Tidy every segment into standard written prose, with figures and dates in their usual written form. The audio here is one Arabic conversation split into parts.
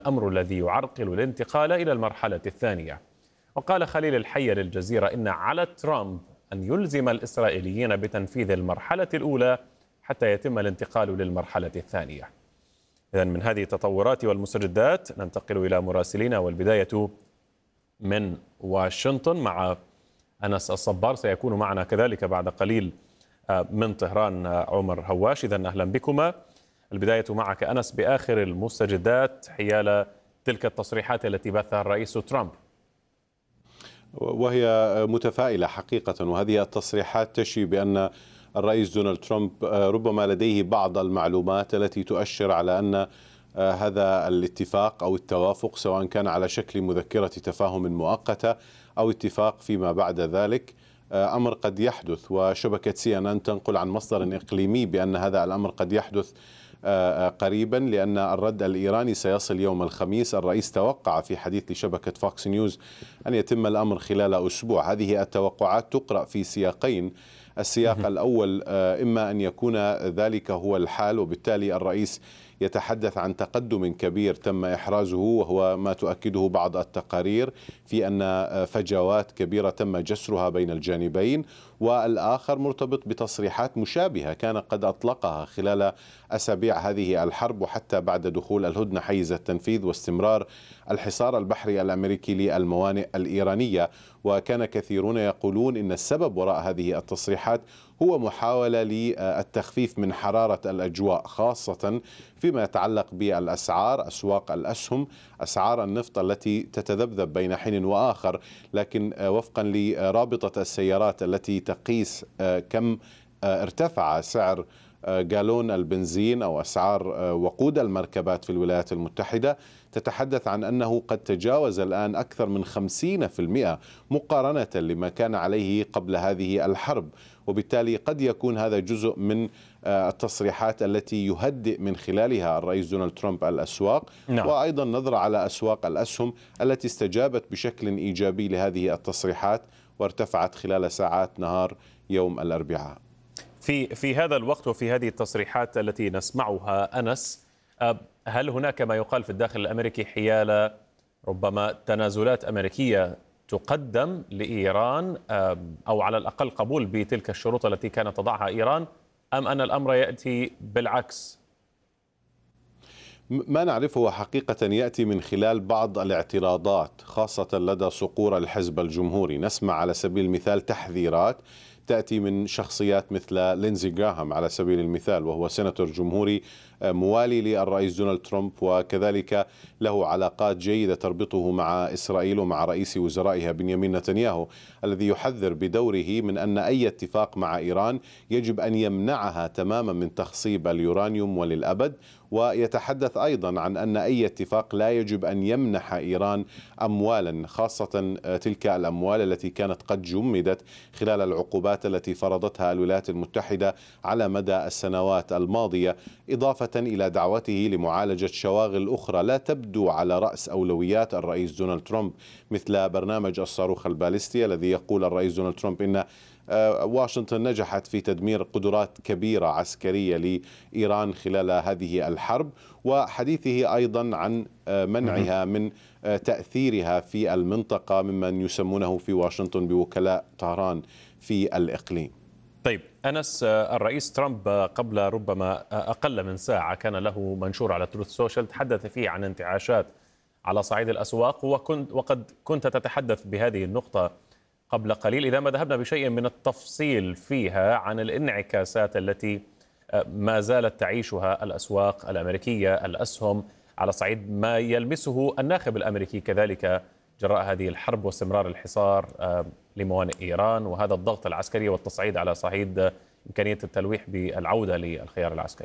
الأمر الذي يعرقل الانتقال إلى المرحلة الثانية. وقال خليل الحي للجزيرة إن على ترامب أن يلزم الإسرائيليين بتنفيذ المرحلة الأولى حتى يتم الانتقال للمرحلة الثانية. إذن من هذه التطورات والمستجدات ننتقل إلى مراسلين، والبداية من واشنطن مع أنس الصبار، سيكون معنا كذلك بعد قليل من طهران عمر هواش. إذن أهلا بكما. البداية معك أنس بآخر المستجدات حيال تلك التصريحات التي بثها الرئيس ترامب. وهي متفائلة حقيقة، وهذه التصريحات تشي بأن الرئيس دونالد ترامب ربما لديه بعض المعلومات التي تؤشر على أن هذا الاتفاق أو التوافق، سواء كان على شكل مذكرة تفاهم مؤقتة أو اتفاق فيما بعد ذلك، أمر قد يحدث. وشبكة CNN تنقل عن مصدر إقليمي بأن هذا الأمر قد يحدث قريبا، لأن الرد الإيراني سيصل يوم الخميس. الرئيس توقع في حديث لشبكة فوكس نيوز أن يتم الأمر خلال أسبوع. هذه التوقعات تقرأ في سياقين. السياق الأول إما أن يكون ذلك هو الحال، وبالتالي الرئيس يتحدث عن تقدم كبير تم إحرازه، وهو ما تؤكده بعض التقارير في أن فجوات كبيرة تم جسرها بين الجانبين. والآخر مرتبط بتصريحات مشابهة كان قد أطلقها خلال أسابيع هذه الحرب، وحتى بعد دخول الهدنة حيز التنفيذ واستمرار الحصار البحري الأمريكي للموانئ الإيرانية. وكان كثيرون يقولون إن السبب وراء هذه التصريحات هو محاولة للتخفيف من حرارة الأجواء، خاصة فيما يتعلق بالأسعار، أسواق الأسهم، أسعار النفط التي تتذبذب بين حين وآخر. لكن وفقا لرابطة السيارات التي تقيس كم ارتفع سعر جالون البنزين أو أسعار وقود المركبات في الولايات المتحدة، تتحدث عن أنه قد تجاوز الآن أكثر من 50% مقارنة لما كان عليه قبل هذه الحرب. وبالتالي قد يكون هذا جزء من التصريحات التي يهدئ من خلالها الرئيس دونالد ترامب الأسواق. نعم. وأيضا نظرة على أسواق الأسهم التي استجابت بشكل إيجابي لهذه التصريحات وارتفعت خلال ساعات نهار يوم الأربعاء. في هذا الوقت وفي هذه التصريحات التي نسمعها أنس، هل هناك ما يقال في الداخل الأمريكي حيال ربما تنازلات أمريكية تقدم لإيران، أو على الأقل قبول بتلك الشروط التي كانت تضعها إيران، أم أن الأمر يأتي بالعكس؟ ما نعرفه حقيقة يأتي من خلال بعض الاعتراضات، خاصة لدى صقور الحزب الجمهوري. نسمع على سبيل المثال تحذيرات تأتي من شخصيات مثل لينزي جراهام على سبيل المثال، وهو سيناتور جمهوري موالي للرئيس دونالد ترامب، وكذلك له علاقات جيدة تربطه مع إسرائيل ومع رئيس وزرائها بنيامين نتنياهو، الذي يحذر بدوره من أن أي اتفاق مع إيران يجب أن يمنعها تماما من تخصيب اليورانيوم وللأبد. ويتحدث أيضا عن أن أي اتفاق لا يجب أن يمنح إيران أموالا، خاصة تلك الأموال التي كانت قد جمدت خلال العقوبات التي فرضتها الولايات المتحدة على مدى السنوات الماضية، إضافة إلى دعوته لمعالجة شواغل أخرى لا تبدو على رأس أولويات الرئيس دونالد ترامب، مثل برنامج الصاروخ الباليستي الذي يقول الرئيس دونالد ترامب إن واشنطن نجحت في تدمير قدرات كبيرة عسكرية لإيران خلال هذه الحرب، وحديثه أيضا عن منعها من تأثيرها في المنطقة ممن يسمونه في واشنطن بوكلاء طهران في الإقليم. طيب أنس، الرئيس ترامب قبل ربما أقل من ساعة كان له منشور على تروث سوشيال تحدث فيه عن انتعاشات على صعيد الأسواق، وقد كنت تتحدث بهذه النقطة قبل قليل. إذا ما ذهبنا بشيء من التفصيل فيها عن الانعكاسات التي ما زالت تعيشها الأسواق الأمريكية، الأسهم، على صعيد ما يلمسه الناخب الأمريكي كذلك جراء هذه الحرب واستمرار الحصار لموانئ إيران وهذا الضغط العسكري والتصعيد على صعيد إمكانية التلويح بالعودة للخيار العسكري.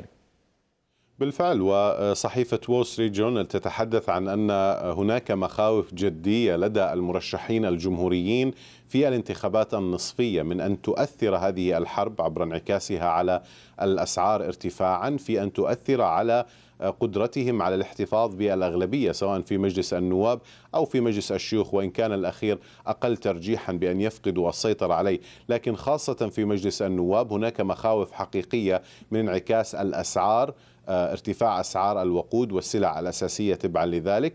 بالفعل، وصحيفة وول ستريت جورنال تتحدث عن أن هناك مخاوف جدية لدى المرشحين الجمهوريين في الانتخابات النصفية من أن تؤثر هذه الحرب عبر انعكاسها على الأسعار ارتفاعا في أن تؤثر على قدرتهم على الاحتفاظ بالأغلبية سواء في مجلس النواب أو في مجلس الشيوخ، وإن كان الأخير أقل ترجيحا بأن يفقدوا السيطرة عليه. لكن خاصة في مجلس النواب هناك مخاوف حقيقية من انعكاس الأسعار، ارتفاع أسعار الوقود والسلع الأساسية تبعا لذلك،